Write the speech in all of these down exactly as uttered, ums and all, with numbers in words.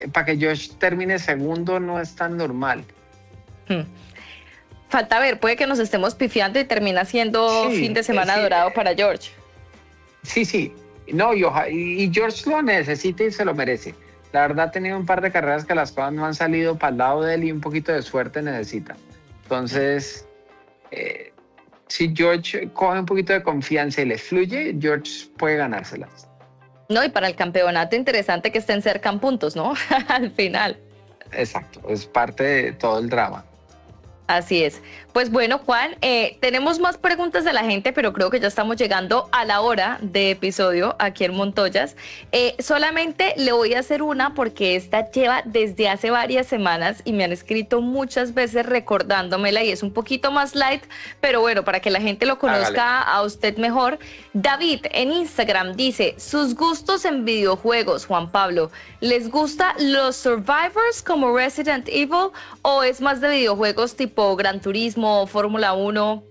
para que Josh termine segundo no es tan normal. Hmm. Falta ver, puede que nos estemos pifiando y termina siendo Sí, fin de semana sí, dorado para George. Sí, sí. No, y, oja- y y George lo necesita y se lo merece. La verdad, ha tenido un par de carreras que las cosas no han salido para el lado de él y un poquito de suerte necesita. Entonces, eh, si George coge un poquito de confianza y le fluye, George puede ganárselas. No, y para el campeonato interesante que estén cerca en puntos, ¿no? Al final. Exacto, es parte de todo el drama. Así es. Pues bueno, Juan, eh, tenemos más preguntas de la gente, pero creo que ya estamos llegando a la hora de episodio aquí en Montoyas. Eh, solamente le voy a hacer una porque esta lleva desde hace varias semanas y me han escrito muchas veces recordándomela y es un poquito más light, pero bueno, para que la gente lo conozca Hágale. a usted mejor. David en Instagram dice, sus gustos en videojuegos, Juan Pablo, ¿les gusta los Survivors como Resident Evil o es más de videojuegos tipo Gran Turismo, Fórmula uno?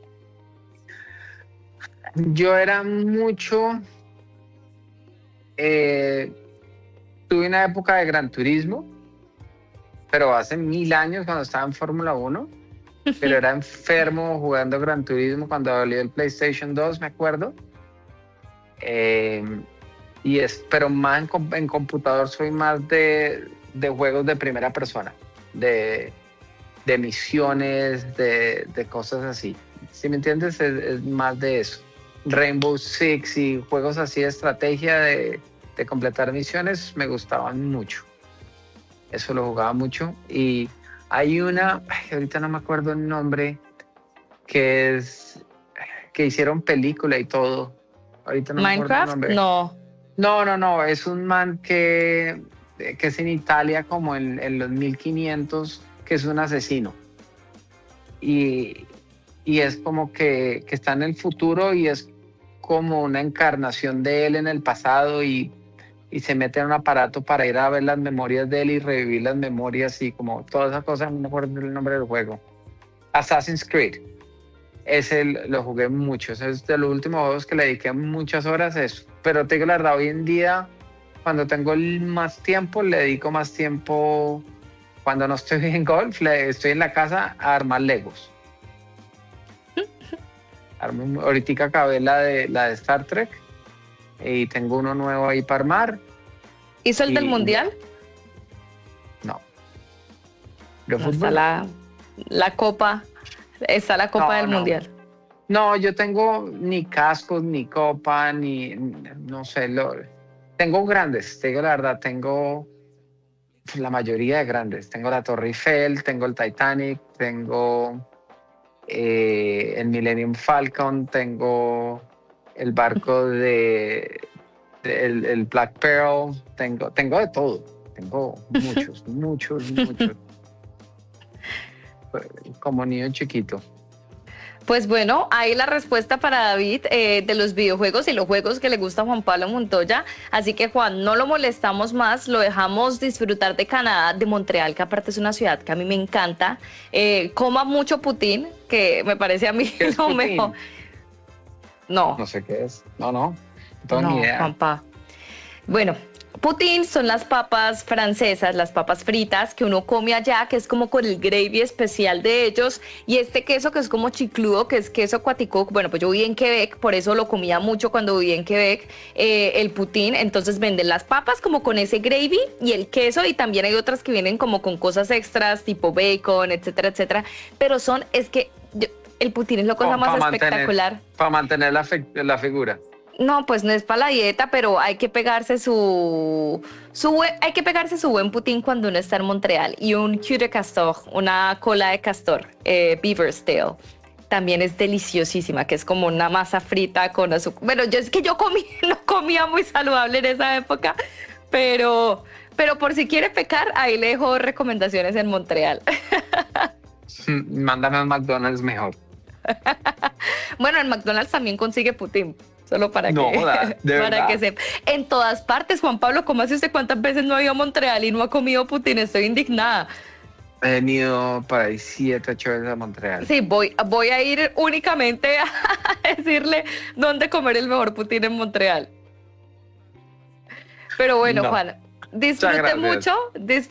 Yo era mucho, eh, tuve una época de Gran Turismo, pero hace mil años cuando estaba en Fórmula uno, pero era enfermo jugando Gran Turismo cuando salió el PlayStation dos, me acuerdo. Eh, y es, pero más en, com- en computador soy más de, de juegos de primera persona, de, de misiones, de, de cosas así. ¿Sí me entiendes? Es, es más de eso. Rainbow Six y juegos así de estrategia de, de completar misiones me gustaban mucho. Eso lo jugaba mucho. Y hay una, ay, ahorita no me acuerdo el nombre, que es que hicieron película y todo. Ahorita no me acuerdo el Minecraft, nombre. no. No, no, no, es un man que, que es en Italia como en, en los mil quinientos, que es un asesino. Y, y es como que, que está en el futuro y es como una encarnación de él en el pasado y, y se mete en un aparato para ir a ver las memorias de él y revivir las memorias y como toda esa cosa, no me acuerdo el nombre del juego. Assassin's Creed. Ese lo jugué mucho, ese es de los últimos juegos que le dediqué muchas horas a eso. Pero te digo la verdad, hoy en día, cuando tengo el más tiempo, le dedico más tiempo, cuando no estoy en golf, le, estoy en la casa a armar Legos. Armo, ahorita acabé la de, la de Star Trek y tengo uno nuevo ahí para armar. ¿Hizo el Y, del y Mundial? no. ¿De No, está fútbol? la, la Copa, está la Copa No, del no. Mundial. No, yo tengo ni cascos, ni copa, ni, no sé, lo, tengo grandes, te digo la verdad, tengo la mayoría de grandes. Tengo la Torre Eiffel, tengo el Titanic, tengo eh, el Millennium Falcon, tengo el barco de, de- el, el Black Pearl, tengo, tengo de todo, tengo muchos, muchos, muchos, como niño chiquito. Pues bueno, ahí la respuesta para David eh, de los videojuegos y los juegos que le gusta a Juan Pablo Montoya. Así que Juan, no lo molestamos más, lo dejamos disfrutar de Canadá, de Montreal, que aparte es una ciudad que a mí me encanta. Eh, coma mucho Putin, que me parece a mí ¿Qué es lo Putin? mejor. No, No sé qué es, no, no, no tengo ni no, idea. Juanpa. Bueno, poutine son las papas francesas, las papas fritas que uno come allá, que es como con el gravy especial de ellos, y este queso que es como chicludo, que es queso Quaticook. Bueno, pues yo viví en Quebec, por eso lo comía mucho cuando viví en Quebec, eh, el poutine. Entonces venden las papas como con ese gravy y el queso, y también hay otras que vienen como con cosas extras, tipo bacon, etcétera, etcétera. Pero son, es que yo- el poutine es la cosa Pa- más pa mantener- espectacular. Para mantener la, fe- la figura. No, pues no es para la dieta, pero hay que pegarse su, su bue- hay que pegarse su buen putín cuando uno está en Montreal. Y un cul de castor, una cola de castor, eh, beaver's tail, también es deliciosísima, que es como una masa frita con azúcar. Bueno, yo es que yo comí, no comía muy saludable en esa época, pero, pero por si quiere pecar, ahí le dejo recomendaciones en Montreal. Mándame a McDonald's mejor. Bueno, en McDonald's también consigue putín. Solo para No, que, joda, ¿de para verdad? que sepa. En todas partes, Juan Pablo, ¿cómo hace usted cuántas veces no ha ido a Montreal y no ha comido putín? Estoy indignada. He venido para ahí siete, ocho veces a Montreal. Sí, voy, voy a ir únicamente a decirle dónde comer el mejor putín en Montreal. Pero bueno, No. Juan, disfrute mucho, disfrute